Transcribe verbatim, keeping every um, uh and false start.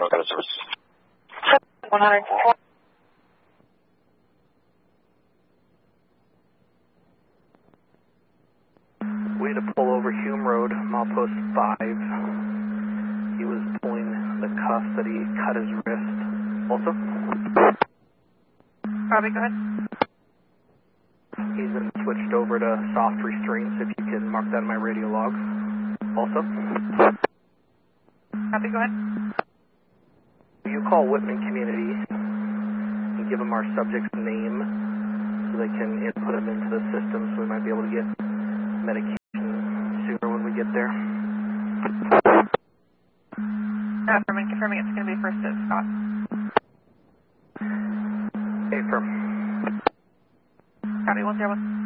what kind of service? one hundred four. We had to pull over Hume Road, milepost five. He was pulling the cuff that he cut his wrist. Also? Copy, go ahead. He's been switched over to soft restraints, if you can mark that in my radio log. Also? Copy, go ahead. You call Whitman Community and give them our subject's name so they can input him into the system so we might be able to get medication sooner when we get there. Confirming, confirming it's going to be first at Scott. Okay, firm. Copy, one zero one.